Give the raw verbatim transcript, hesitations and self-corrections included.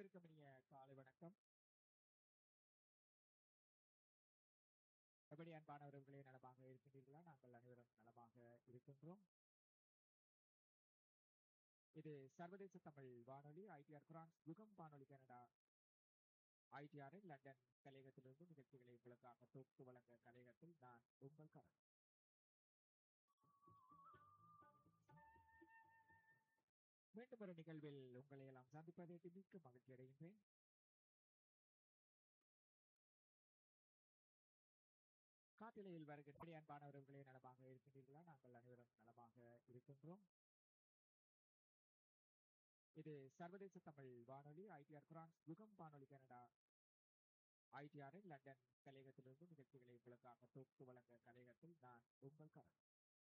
அனைவருக்கும் இனிய காலை வணக்கம். எப்படி அன்பானவர்களே நலமாக இருக்கின்றீர்களா? நாங்கள் அனைவரும் நலமாக இருக்கின்றோம். இது சர்வதேச தமிழ் வானொலி ஐடிஆர் பிரான்ஸ் யுகம் வானொலி கனடா ஐடிஆரின் லண்டன் கலையகத்திலிருந்து நிகழ்ச்சிகளை உங்களுக்காக தொகுத்து வழங்க கலையகத்தில் நான் உங்கள் கரண். மீண்டும் ஒரு நிகழ்வில் உங்களை எல்லாம் சந்திப்பதை மிக்க மகிழ்ச்சி அடைகின்றேன். காட்டிலையில் வருகின்ற அன்பானவர்களே நலமாக இருக்கின்றீர்களா? நாங்கள் அனைவரும் நலமாக இருக்கின்றோம். இது சர்வதேச தமிழ் வானொலி ஐடிஆர் பிரான்ஸ் யுகம் வானொலி கனடா ஐடிஆரின் லண்டன் கலையகத்திலிருந்து நிகழ்ச்சிகளை உங்களுக்காக தொகுத்து வழங்க கலையகத்தில் நான் உங்கள் கரண்.